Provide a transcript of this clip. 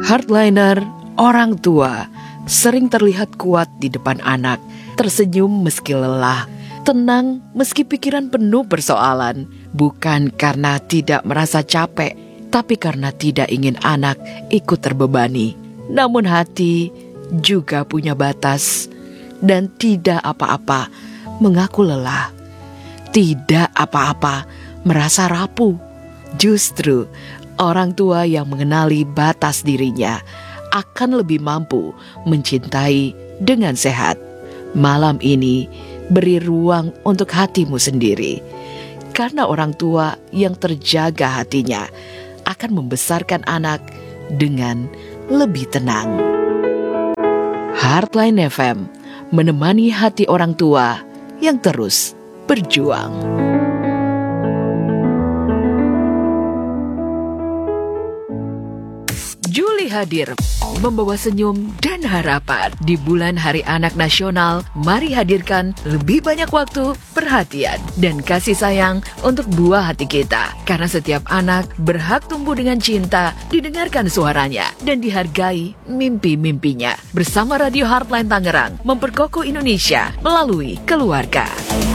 Hardliner, orang tua, sering terlihat kuat di depan anak, tersenyum meski lelah, tenang meski pikiran penuh persoalan, bukan karena tidak merasa capek, tapi karena tidak ingin anak ikut terbebani. Namun hati juga punya batas, dan tidak apa-apa mengaku lelah. Tidak apa-apa merasa rapuh. Justru orang tua yang mengenali batas dirinya akan lebih mampu mencintai dengan sehat. Malam ini beri ruang untuk hatimu sendiri, karena orang tua yang terjaga hatinya akan membesarkan anak dengan lebih tenang. Heartline FM menemani hati orang tua yang terus berjuang. Juli hadir membawa senyum dan harapan. Di bulan Hari Anak Nasional, mari hadirkan lebih banyak waktu, perhatian, dan kasih sayang untuk buah hati kita. Karena setiap anak berhak tumbuh dengan cinta, didengarkan suaranya, dan dihargai mimpi-mimpinya. Bersama Radio Heartline Tangerang, memperkokoh Indonesia melalui keluarga.